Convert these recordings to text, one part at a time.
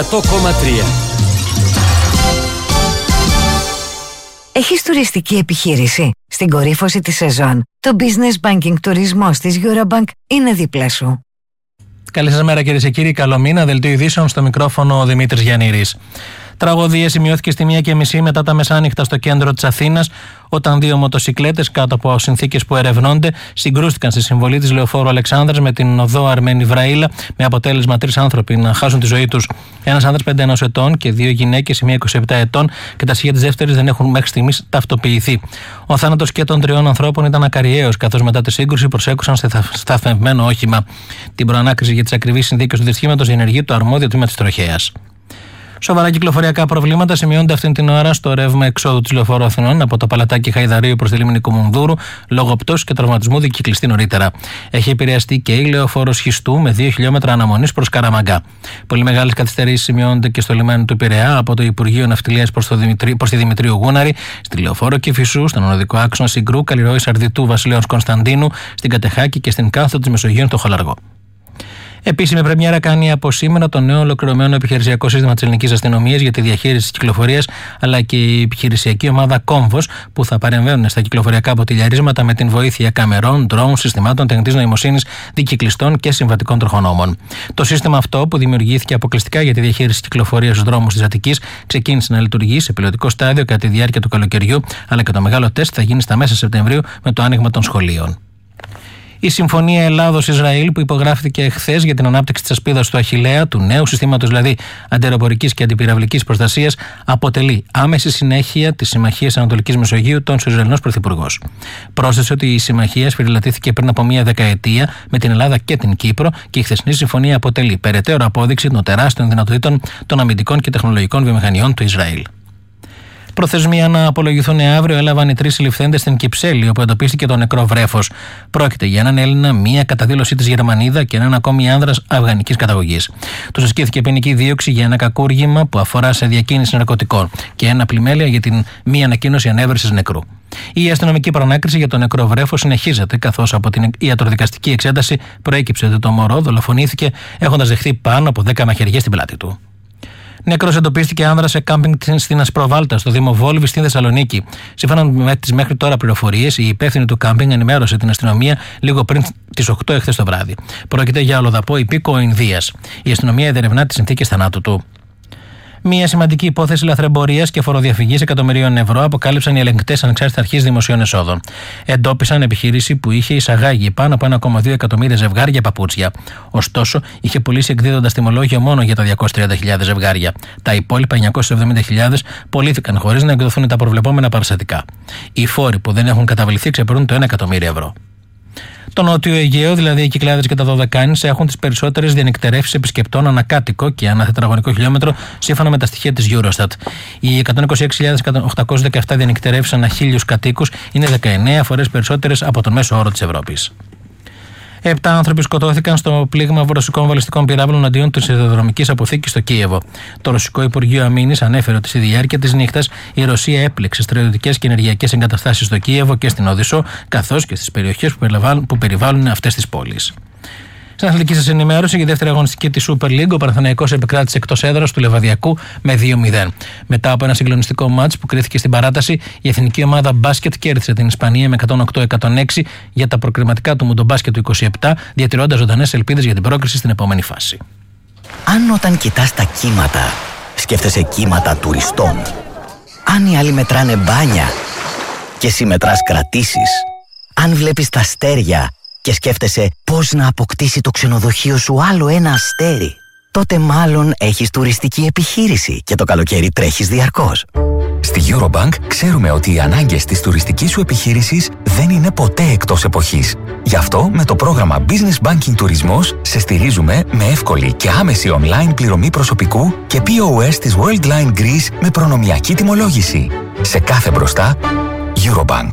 100,3. Έχεις τουριστική επιχείρηση? Στην κορύφωση της σεζόν, το Business Banking τουρισμός της Eurobank είναι δίπλα σου. Καλή σας μέρα, κυρίες και κύριοι. Καλό μήνα. Δελτίο ειδήσεων, στο μικρόφωνο ο Δημήτρης Γιαννήρης. Τραγωδία σημειώθηκε στη 1:30 μετά τα μεσάνυχτα στο κέντρο της Αθήνας, όταν δύο μοτοσικλέτες κάτω από συνθήκες που ερευνώνται συγκρούστηκαν στη συμβολή της λεωφόρου Αλεξάνδρας με την οδό Αρμένη Βραΐλα, με αποτέλεσμα 3 άνθρωποι να χάσουν τη ζωή τους. Ένας άνδρας 51 ετών και 2 γυναίκες, η μία 27 ετών, και τα στοιχεία της δεύτερης δεν έχουν μέχρι στιγμής ταυτοποιηθεί. Ο θάνατος και των 3 ανθρώπων ήταν ακαριαίος, καθώς μετά τη σύγκρουση προσέκουσαν σε σταθμευμένο όχημα. Την προανάκριση για τις ακριβείς συνθήκες του δυστυχήματος διενεργεί το αρμόδιο τμήμα της τροχέας. Σοβαρά κυκλοφοριακά προβλήματα σημειώνονται αυτή την ώρα στο ρεύμα εξόδου της λεωφόρου Αθηνών από το Παλατάκι Χαϊδαρίου προς τη λίμνη Κουμουνδούρου, λόγω πτώσης και τραυματισμού δικυκλιστή νωρίτερα. Έχει επηρεαστεί και η λεωφόρος Χιστού με 2 χιλιόμετρα αναμονής προς Καραμαγκά. Πολύ μεγάλες καθυστερήσεις σημειώνονται και στο λιμάνι του Πειραιά από το Υπουργείο Ναυτιλίας προς τη Δημητρίου Γούναρη, στη λεωφόρο Κηφισού, στον οδικό άξονα Συγκρού, Καλλιρόης Αρδιτού, Βασιλέως Κωνσταντίνου, στην Κατεχάκη και στην κάθοδο της Μεσογείου στο Χολαργό. Επίσημη πρεμιέρα κάνει από σήμερα το νέο ολοκληρωμένο επιχειρησιακό σύστημα της ελληνικής αστυνομίας για τη διαχείριση της κυκλοφορίας, αλλά και η επιχειρησιακή ομάδα Κόμβος, που θα παρεμβαίνουν στα κυκλοφοριακά ποτηλιαρίσματα με την βοήθεια καμερών, ντρόουν, συστημάτων τεχνητής νοημοσύνης, δικυκλιστών και συμβατικών τροχονόμων. Το σύστημα αυτό, που δημιουργήθηκε αποκλειστικά για τη διαχείριση της κυκλοφορίας στους δρόμους της Αττικής, ξεκίνησε να λειτουργεί σε πιλωτικό στάδιο κατά τη διάρκεια του καλοκαιριού, αλλά και το μεγάλο τεστ θα γίνει στα μέσα Σεπτεμβρίου με το άνοιγμα των σχολείων. Η Συμφωνία Ελλάδος-Ισραήλ, που υπογράφηκε εχθές για την ανάπτυξη της ασπίδας του Αχιλλέα, του νέου συστήματος δηλαδή αντιαεροπορικής και αντιπυραυλικής προστασίας, αποτελεί άμεση συνέχεια της Συμμαχίας Ανατολικής Μεσογείου των Ισραηλινός Πρωθυπουργός. Πρόσθεσε ότι η συμμαχία σφυριλατήθηκε πριν από μία δεκαετία με την Ελλάδα και την Κύπρο, και η χθεσινή συμφωνία αποτελεί περαιτέρω απόδειξη των τεράστιων δυνατοτήτων των αμυντικών και τεχνολογικών βιομηχανιών του Ισραήλ. Προθεσμία να απολογηθούν αύριο έλαβαν οι 3 συλληφθέντες στην Κυψέλη, όπου εντοπίστηκε το νεκρό βρέφος. Πρόκειται για έναν Έλληνα, μία κατά δήλωσή της Γερμανίδα και έναν ακόμη άνδρας αφγανικής καταγωγής. Τους ασκήθηκε ποινική δίωξη για ένα κακούργημα που αφορά σε διακίνηση ναρκωτικών και ένα πλημέλεια για την μη ανακοίνωση ανέβρεσης νεκρού. Η αστυνομική προανάκριση για το νεκρό βρέφος συνεχίζεται, καθώς από την ιατροδικαστική εξέταση προέκυψε ότι το μωρό δολοφονήθηκε έχοντας δεχθεί πάνω από 10 μαχαιριές στην πλάτη του. Νεκρός εντοπίστηκε άνδρας σε κάμπινγκ στην Ασπροβάλτα, στο Δήμο Βόλβη, στην Θεσσαλονίκη. Σύμφωνα με τις μέχρι τώρα πληροφορίες, η υπεύθυνη του κάμπινγκ ενημέρωσε την αστυνομία λίγο πριν τις 8 εχθές το βράδυ. Πρόκειται για αλλοδαπό υπήκοο Ινδίας. Η αστυνομία ερευνά τις συνθήκες θανάτου του. Μία σημαντική υπόθεση λαθρεμπορίας και φοροδιαφυγής εκατομμυρίων ευρώ αποκάλυψαν οι ελεγκτές ανεξάρτητης αρχής δημοσίων εσόδων. Εντόπισαν επιχείρηση που είχε εισαγάγει πάνω από 1,2 εκατομμύρια ζευγάρια παπούτσια. Ωστόσο, είχε πωλήσει εκδίδοντας τιμολόγιο μόνο για τα 230.000 ζευγάρια. Τα υπόλοιπα 970.000 πωλήθηκαν χωρίς να εκδοθούν τα προβλεπόμενα παραστατικά. Οι φόροι που δεν έχουν καταβληθεί ξεπερνούν το 1 εκατομμύριο ευρώ. Το Νότιο Αιγαίο, δηλαδή οι Κυκλάδες και τα Δωδεκάνησα, έχουν τις περισσότερες διανυκτερεύσεις επισκεπτών ανακάτοικο και ανά τετραγωνικό χιλιόμετρο, σύμφωνα με τα στοιχεία της Eurostat. Οι 126.817 διανυκτερεύσεις ανά 1.000 κατοίκους είναι 19 φορές περισσότερες από τον μέσο όρο της Ευρώπης. 7 άνθρωποι σκοτώθηκαν στο πλήγμα ρωσικών βαλιστικών πυράβλων αντίον της σιδηροδρομικής αποθήκης στο Κίεβο. Το Ρωσικό Υπουργείο Αμήνης ανέφερε ότι στη διάρκεια της νύχτας η Ρωσία έπληξε στρατιωτικές και ενεργειακές εγκαταστάσεις στο Κίεβο και στην Οδυσσό, καθώς και στις περιοχές που περιβάλλουν αυτές τις πόλεις. Στην αθλητική σας ενημέρωση, για δεύτερη αγωνιστική της Super League, ο Παναθηναϊκός επικράτησε εκτός έδρας του Λεβαδιακού με 2-0. Μετά από ένα συγκλονιστικό μάτς που κρίθηκε στην παράταση, η εθνική ομάδα μπάσκετ κέρδισε την Ισπανία με 108-106 για τα προκριματικά του Μουντομπάσκετ του 27, διατηρώντας ζωντανές ελπίδες για την πρόκριση στην επόμενη φάση. Αν όταν κοιτάς τα κύματα, σκέφτεσαι κύματα τουριστών, αν οι άλλοι μετράνε μπάνια και εσύ μετράς κρατήσεις, αν βλέπεις τα αστέρια και σκέφτεσαι πώς να αποκτήσει το ξενοδοχείο σου άλλο ένα αστέρι, τότε μάλλον έχεις τουριστική επιχείρηση και το καλοκαίρι τρέχεις διαρκώς. Στη Eurobank ξέρουμε ότι οι ανάγκες της τουριστικής σου επιχείρησης δεν είναι ποτέ εκτός εποχής. Γι' αυτό με το πρόγραμμα Business Banking Τουρισμός σε στηρίζουμε με εύκολη και άμεση online πληρωμή προσωπικού και POS της Worldline Greece με προνομιακή τιμολόγηση. Σε κάθε μπροστά, Eurobank.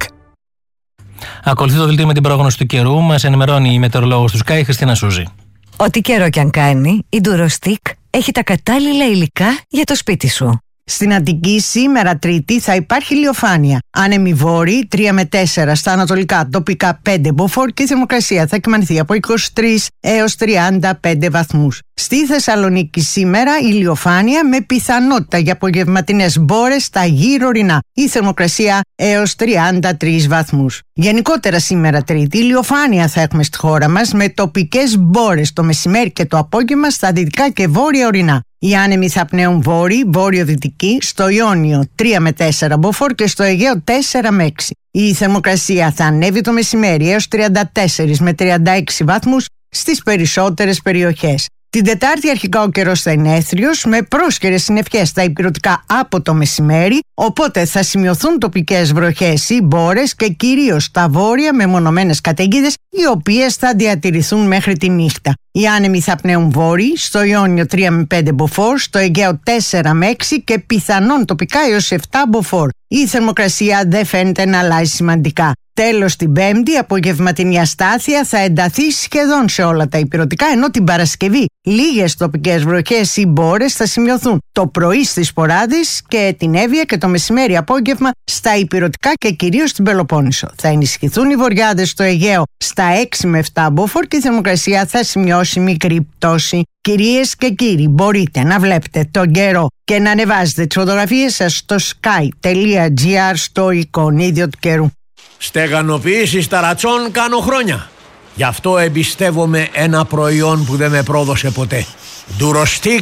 Ακολουθεί το δελτίο με την πρόγνωση του καιρού. Μας ενημερώνει η μετεωρολόγος του Sky, Χριστίνα Σούζη. Ό,τι καιρό κι αν κάνει, η Durostic έχει τα κατάλληλα υλικά για το σπίτι σου. Στην Αττική σήμερα Τρίτη θα υπάρχει ηλιοφάνεια. Άνεμοι βόρειοι 3 με 4 στα ανατολικά, τοπικά 5 μποφόρ και η θερμοκρασία θα κυμανθεί από 23 έως 35 βαθμούς. Στη Θεσσαλονίκη σήμερα ηλιοφάνεια με πιθανότητα για απογευματινές μπόρες στα γύρω ορεινά. Η θερμοκρασία έως 33 βαθμούς. Γενικότερα σήμερα Τρίτη ηλιοφάνεια θα έχουμε στη χώρα μας με τοπικές μπόρες το μεσημέρι και το απόγευμα στα δυτικά και βόρεια ορεινά. Οι άνεμοι θα πνέουν βόρειοι, βόρειο-δυτικοί, στο Ιόνιο 3 με 4 μποφόρ και στο Αιγαίο 4 με 6. Η θερμοκρασία θα ανέβει το μεσημέρι έως 34 με 36 βαθμούς στις περισσότερες περιοχές. Την Τετάρτη αρχικά ο καιρός θα είναι έθριος με πρόσχερες συννεφιές στα ηπειρωτικά από το μεσημέρι, οπότε θα σημειωθούν τοπικές βροχές ή μπόρες και κυρίως στα βόρεια με μονομένες καταιγίδες οι οποίες θα διατηρηθούν μέχρι τη νύχτα. Οι άνεμοι θα πνέουν βόρειοι, στο Ιόνιο 3 με 5 μποφόρ, στο Αιγαίο 4 με 6 και πιθανόν τοπικά έως 7 μποφόρ. Η θερμοκρασία δεν φαίνεται να αλλάζει σημαντικά. Τέλος την Πέμπτη, απογευματινή αστάθεια θα ενταθεί σχεδόν σε όλα τα ηπειρωτικά, ενώ την Παρασκευή λίγες τοπικές βροχές ή μπόρες θα σημειωθούν το πρωί στις Ποράδες και την Εύβοια και το μεσημέρι απόγευμα στα ηπειρωτικά και κυρίως στην Πελοπόννησο. Θα ενισχυθούν οι βοριάδες στο Αιγαίο στα 6 με 7 μποφόρ και η θερμοκρασία θα σημειώσει μικρή πτώση. Κυρίες και κύριοι, μπορείτε να βλέπετε τον καιρό και να ανεβάζετε τις φωτογραφίες σας στο sky.gr στο εικονίδιο του καιρού. Στεγανοποίηση ταρατσών κάνω χρόνια. Γι' αυτό εμπιστεύομαι ένα προϊόν που δεν με πρόδωσε ποτέ. Durostic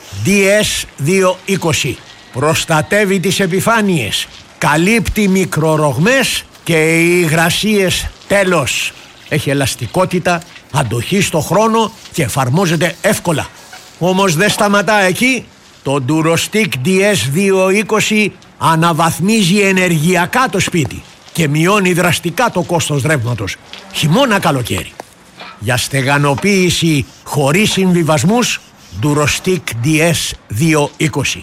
DS220. Προστατεύει τις επιφάνειες, καλύπτει μικρορογμές και υγρασίες τέλος. Έχει ελαστικότητα, αντοχή στο χρόνο και εφαρμόζεται εύκολα. Όμως δεν σταματά εκεί. Το Durostic DS220 αναβαθμίζει ενεργειακά το σπίτι και μειώνει δραστικά το κόστος ρεύματος, χειμώνα καλοκαίρι. Για στεγανοποίηση χωρίς συμβιβασμούς, Durostic DS220.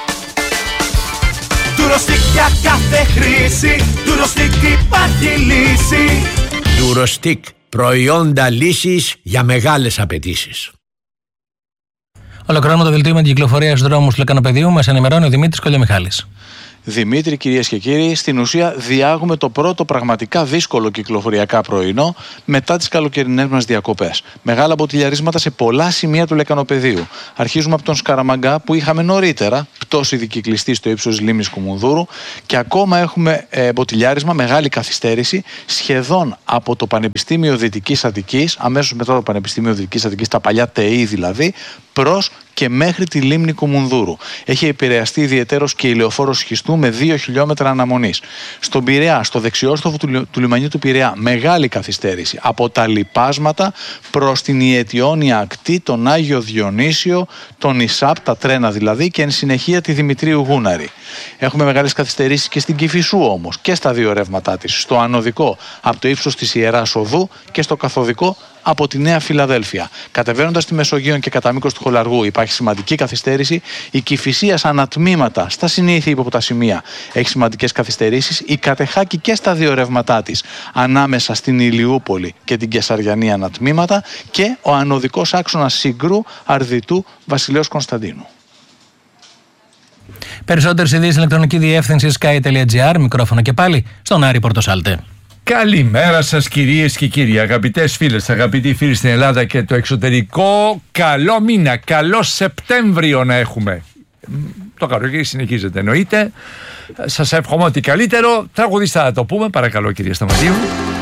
Durostic για κάθε χρήση, Durostic υπάρχει λύση. Durostic, προϊόντα λύσης για μεγάλες απαιτήσεις. Ολοκληρώνουμε το δελτίο με την κυκλοφορία στους δρόμους του Λεκανοπεδίου. Μας ενημερώνει ο Δημήτρης Κολιομιχάλης. Δημήτρη, κυρίες και κύριοι, στην ουσία διάγουμε το πρώτο πραγματικά δύσκολο κυκλοφοριακά πρωινό μετά τις καλοκαιρινές μας διακοπές. Μεγάλα μποτιλιαρίσματα σε πολλά σημεία του Λεκανοπεδίου. Αρχίζουμε από τον Σκαραμαγκά που είχαμε νωρίτερα πτώση δικυκλιστή στο ύψος της λίμνης Κουμουνδούρου και ακόμα έχουμε μποτιλιάρισμα, μεγάλη καθυστέρηση σχεδόν από το Πανεπιστήμιο Δυτικής Αττικής, αμέσως μετά το Πανεπιστήμιο Δυτικής Αττικής, τα παλιά ΤΕΗ δηλαδή, προς και μέχρι τη λίμνη Κουμουνδούρου. Έχει επηρεαστεί ιδιαιτέρως και η λεωφόρος Σχιστού με 2 χιλιόμετρα αναμονής. Στον Πειραιά, στο δεξιόστροφο του λιμανιού του Πειραιά, μεγάλη καθυστέρηση από τα Λιπάσματα προς την Ιετιώνια ακτή, τον Άγιο Διονύσιο, τον Ισάπ, τα τρένα δηλαδή, και εν συνεχεία τη Δημητρίου Γούναρη. Έχουμε μεγάλες καθυστερήσεις και στην Κηφισού όμως και στα δύο ρεύματά της. Στο ανωδικό από το ύψος της Ιεράς Οδού και στο καθοδικό από τη Νέα Φιλαδέλφια. Κατεβαίνοντας τη Μεσογείο και κατά μήκος του Χολαργού υπάρχει σημαντική καθυστέρηση. Η Κηφισίας ανατμήματα στα συνήθεια υπόπτα σημεία έχει σημαντικές καθυστερήσεις. Η Κατεχάκη και στα δύο ρεύματά της ανάμεσα στην Ηλιούπολη και την Κεσαριανή ανατμήματα και ο ανωδικός άξονας Συγκρού Αρδιτού Βασιλέως Κωνσταντίνου. Περισσότερες ειδήσεις ηλεκτρονική διεύθυνση sky.gr. Μικρόφωνο και πάλι στον Άρη Πορτοσάλτε. Καλημέρα σας κυρίες και κύριοι, αγαπητές φίλες, αγαπητοί φίλοι στην Ελλάδα και το εξωτερικό. Καλό μήνα, καλό Σεπτέμβριο να έχουμε. Το καλοκαίρι συνεχίζεται εννοείται. Σας εύχομαι ότι καλύτερο. Τραγουδιστά θα το πούμε, παρακαλώ κυρία Σταματίου.